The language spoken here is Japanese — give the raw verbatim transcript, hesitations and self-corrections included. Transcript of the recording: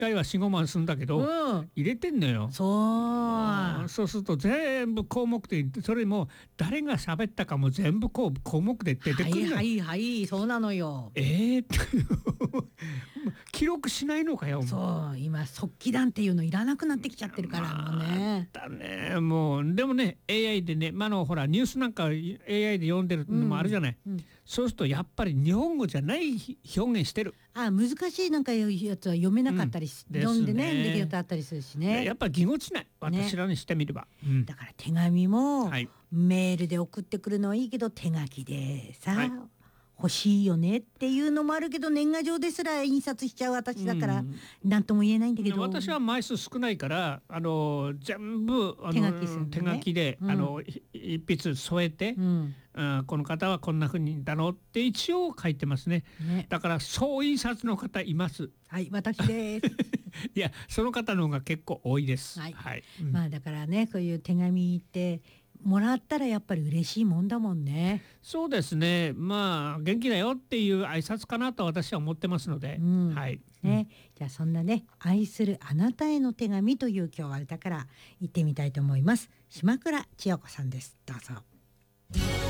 回はよん、ごまんするんだけど、 うん、 入れてんのよ。 そうそうすると全部項目で、それも誰が喋ったかも全部こう項目で出てくるのよ。 はいはいはいそうなのよ。 えー、記録しないのかよ。 そう今速記弾っていうのいらなくなってきちゃってるからもうね。 だねもうでもね エーアイ でね、まあのほらニュースなんか エーアイ で読んでるのもあるじゃない、 うんうん、 そうするとやっぱり日本語じゃない表現してる。 あ難しいなんかやつは読めなかったり、うん、読んでねできることあったりするしね。 やっぱりぎこちない私らにしてみれば、ねうん、 だから手紙も、 はい、 メールで送ってくるのはいいけど手書きでさ、はい、欲しいよねっていうのもあるけど年賀状ですら印刷しちゃう私だから何とも言えないんだけど、 私は枚数少ないからあの全部あの手書きするのね、 手書きで、うん、あの一筆添えて、うんあこの方はこんな風にだのって一応書いてますね。ねだから総印刷の方います。 はい私ですいやその方の方が結構多いです。 はいはいうん、まあだからねこういう手紙ってもらったらやっぱり嬉しいもんだもんね。 そうですねまあ元気だよっていう挨拶かなと私は思ってますので、 うんはいね、うん、じゃあそんなね愛するあなたへの手紙という今日は歌から行ってみたいと思います。島倉千代子さんです。どうぞ。